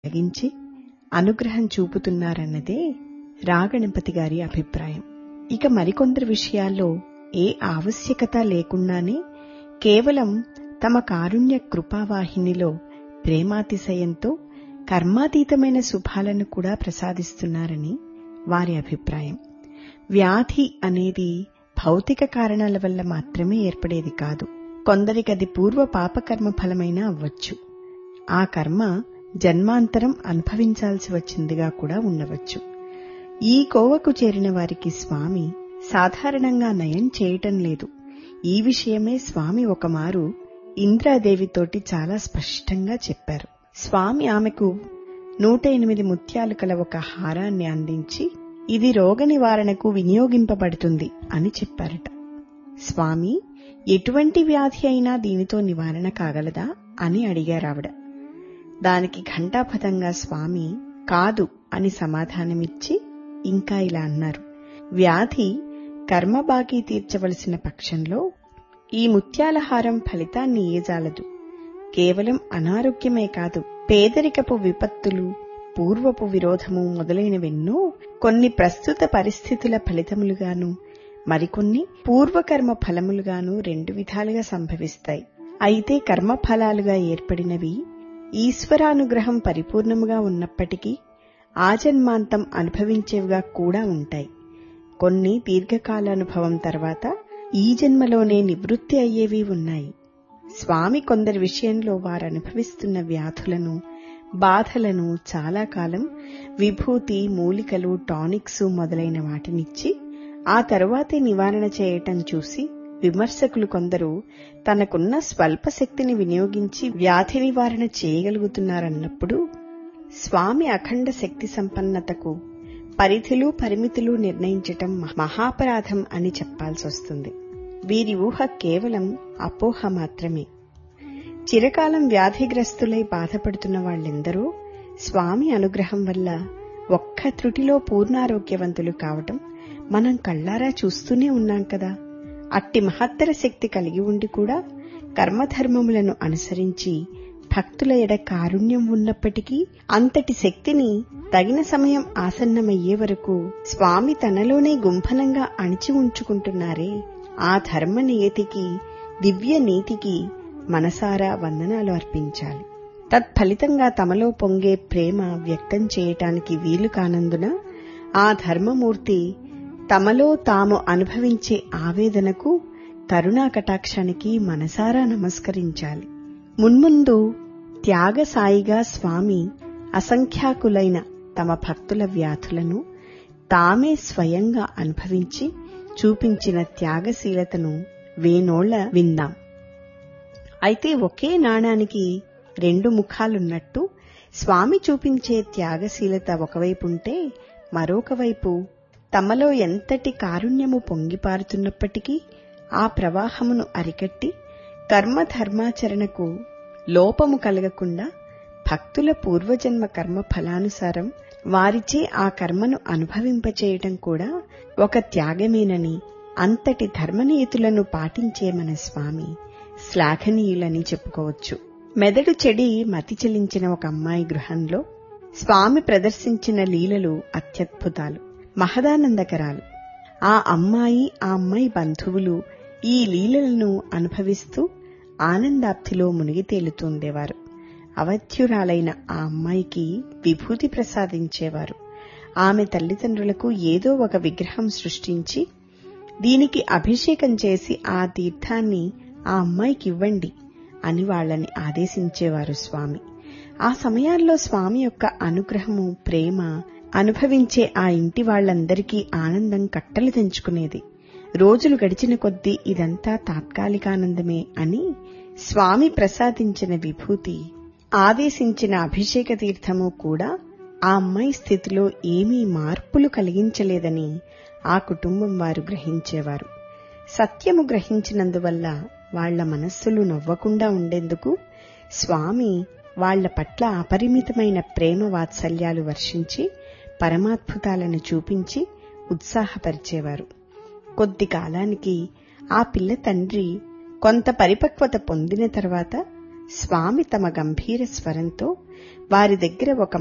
తొలగించి అనుగ్రహం చూపుతున్నారన్నదే రాగణపతి గారి అభిప్రాయం. ఇక మరికొందరు విషయాల్లో ఏ ఆవశ్యకత లేకుండానే కేవలం తమ కారుణ్య కృపావాహినిలో ప్రేమాతిశయంతో కర్మాతీతమైన శుభాలను కూడా ప్రసాదిస్తున్నారని వారి అభిప్రాయం. వ్యాధి అనేది భౌతిక కారణాల వల్ల మాత్రమే ఏర్పడేది కాదు. కొందరికది పూర్వ పాపకర్మ ఫలమైనా అవ్వచ్చు. ఆ కర్మ జన్మాంతరం అనుభవించాల్సి వచ్చిందిగా కూడా ఉండవచ్చు. ఈ కోవకు చేరిన వారికి స్వామి సాధారణంగా నయం చేయటం లేదు. ఈ విషయమే స్వామి ఒకమారు ఇంద్రాదేవితోటి చాలా స్పష్టంగా చెప్పారు. స్వామి ఆమెకు 108 ముత్యాలు కల ఒక హారాన్ని అందించి ఇది రోగ నివారణకు వినియోగింపబడుతుంది అని చెప్పారట. స్వామి, ఎటువంటి వ్యాధి అయినా దీనితో నివారణ కాగలదా అని అడిగారావిడ. దానికి ఘంటాపథంగా స్వామి కాదు అని సమాధానమిచ్చి ఇంకా ఇలా అన్నారు, వ్యాధి కర్మ బాకీ తీర్చవలసిన పక్షంలో ఈ ముత్యాలహారం ఫలితాన్ని ఏజాలదు. కేవలం అనారోగ్యమే కాదు, పేదరికపు విపత్తులు, పూర్వపు విరోధము మొదలైనవెన్నో కొన్ని ప్రస్తుత పరిస్థితుల ఫలితములుగాను, మరికొన్ని పూర్వకర్మ ఫలములుగాను 2 విధాలుగా సంభవిస్తాయి. అయితే కర్మఫలాలుగా ఏర్పడినవి ఈశ్వరానుగ్రహం పరిపూర్ణముగా ఉన్నప్పటికీ ఆజన్మాంతం అనుభవించేవిగా కూడా ఉంటాయి. కొన్ని దీర్ఘకాలానుభవం తర్వాత ఈ జన్మలోనే నివృత్తి అయ్యేవి ఉన్నాయి. స్వామి కొందరి విషయంలో వారు అనుభవిస్తున్న వ్యాధులను, బాధలను చాలా కాలం విభూతి, మూలికలు, టానిక్స్ మొదలైన వాటినిచ్చి ఆ తరువాతే నివారణ చేయటం చూసి విమర్శకులు కొందరు తనకున్న స్వల్ప శక్తిని వినియోగించి వ్యాధి నివారణ చేయగలుగుతున్నారన్నప్పుడు స్వామి అఖండ శక్తి సంపన్నతకు పరిధులు, పరిమితులు నిర్ణయించటం మహాపరాధం అని చెప్పాల్సొస్తుంది. వీరి ఊహ కేవలం అపోహ మాత్రమే. చిరకాలం వ్యాధిగ్రస్తులై బాధపడుతున్న వాళ్ళెందరూ స్వామి అనుగ్రహం వల్ల ఒక్క త్రుటిలో పూర్ణారోగ్యవంతులు కావటం మనం కళ్లారా చూస్తూనే ఉన్నాం కదా. అట్టి మహత్తర శక్తి కలిగి ఉండి కూడా కర్మధర్మములను అనుసరించి భక్తుల ఎడ కారుణ్యం ఉన్నప్పటికీ అంతటి శక్తిని తగిన సమయం ఆసన్నమయ్యే వరకు స్వామి తనలోనే గుంఫనంగా అణిచి ఉంచుకుంటున్నారే, ఆ ధర్మ నియతికి, దివ్య నీతికి మనసారా వందనాలు అర్పించాలి. తత్ఫలితంగా తమలో పొంగే ప్రేమ వ్యక్తం చేయటానికి వీలు కానందున ఆ ధర్మమూర్తి తమలో తాము అనుభవించే ఆవేదనకు, కరుణా కటాక్షానికి మనసారా నమస్కరించాలి. మున్ముందు త్యాగసాయిగా స్వామి అసంఖ్యాకులైన తమ భక్తుల వ్యాధులను తామే స్వయంగా అనుభవించి చూపించిన త్యాగశీలతను వేనోళ్ల విందాం. అయితే ఒకే నాణానికి 2 ముఖాలున్నట్టు స్వామి చూపించే త్యాగశీలత ఒకవైపుంటే, మరొక వైపు తమలో ఎంతటి కారుణ్యము పొంగిపారుతున్నప్పటికీ ఆ ప్రవాహమును అరికట్టి కర్మధర్మాచరణకు లోపము కలగకుండా భక్తుల పూర్వజన్మ కర్మ ఫలానుసారం వారిచే ఆ కర్మను అనుభవింపచేయటం కూడా ఒక త్యాగమేనని, అంతటి ధర్మనీతులను పాటించే మన స్వామి శ్లాఘనీయులని చెప్పుకోవచ్చు. మెదడు చెడి మతి చెలించిన ఒక అమ్మాయి గృహంలో స్వామి ప్రదర్శించిన లీలలు అత్యద్భుతాలు, మహదానందకరాలు. ఆ అమ్మాయి బంధువులు ఈ లీలలను అనుభవిస్తూ ఆనందాప్తిలో మునిగి తేలుతుండేవారు. అవధ్యురాలైన ఆ అమ్మాయికి విభూతి ప్రసాదించేవారు. ఆమె తల్లిదండ్రులకు ఏదో ఒక విగ్రహం సృష్టించి దీనికి అభిషేకం చేసి ఆ తీర్థాన్ని ఆ అమ్మాయికి ఇవ్వండి అని వాళ్లని ఆదేశించేవారు స్వామి. ఆ సమయాల్లో స్వామి యొక్క అనుగ్రహము, ప్రేమ అనుభవించే ఆ ఇంటి వాళ్లందరికీ ఆనందం కట్టలు తెంచుకునేది. రోజులు గడిచిన కొద్దీ ఇదంతా తాత్కాలికానందమే అని స్వామి ప్రసాదించిన విభూతి, ఆదేశించిన అభిషేక తీర్థము కూడా ఆ అమ్మాయి స్థితిలో ఏమీ మార్పులు కలిగించలేదని ఆ కుటుంబం వారు గ్రహించేవారు. సత్యము గ్రహించినందువల్ల వాళ్ల మనస్సులు నవ్వకుండా ఉండేందుకు స్వామి వాళ్ల పట్ల అపరిమితమైన ప్రేమ వాత్సల్యాలు వర్షించి పరమాద్భుతాలను చూపించి ఉత్సాహపరిచేవారు. కొద్ది కాలానికి ఆ పిల్ల తండ్రి కొంత పరిపక్వత పొందిన తర్వాత స్వామి తమ గంభీర స్వరంతో వారి దగ్గర ఒక